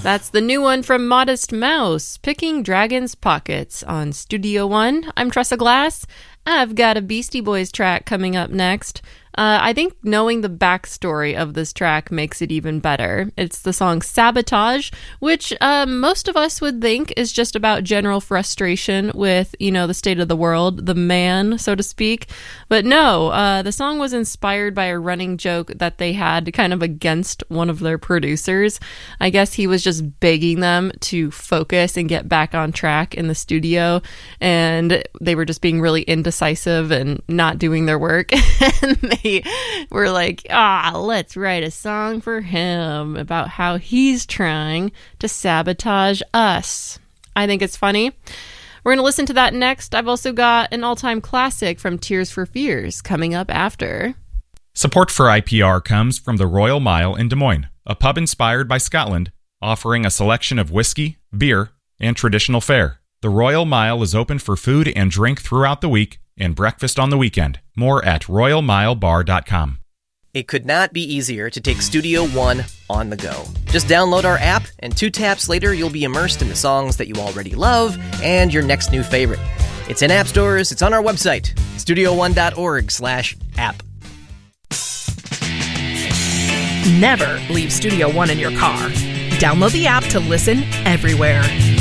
That's the new one from Modest Mouse, Picking Dragon's Pockets on Studio One. I'm Tressa Glass. I've got a Beastie Boys track coming up next. I think knowing the backstory of this track makes it even better. It's the song Sabotage, which most of us would think is just about general frustration with, the state of the world, the man, so to speak. But no, the song was inspired by a running joke that they had kind of against one of their producers. I guess he was just begging them to focus and get back on track in the studio, and they were just being really indecisive and not doing their work. And they were like, let's write a song for him about how he's trying to sabotage us. I think it's funny. We're going to listen to that next. I've also got an all-time classic from Tears for Fears coming up after. Support for IPR comes from the Royal Mile in Des Moines, a pub inspired by Scotland, offering a selection of whiskey, beer, and traditional fare. The Royal Mile is open for food and drink throughout the week and breakfast on the weekend. More at royalmilebar.com. It could not be easier to take Studio One on the go. Just download our app, and 2 taps later, you'll be immersed in the songs that you already love and your next new favorite. It's in app stores, it's on our website, studio1.org/app. Never leave Studio One in your car. Download the app to listen everywhere.